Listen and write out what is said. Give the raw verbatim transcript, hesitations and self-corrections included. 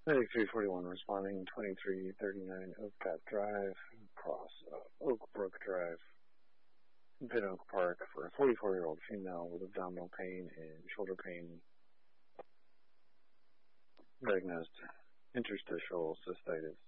Medic three forty-one responding, twenty-three thirty-nine Oak Path Drive, across uh, Oak Brook Drive, Pin Oak Park, for a forty-four-year-old female with abdominal pain and shoulder pain, diagnosed interstitial cystitis.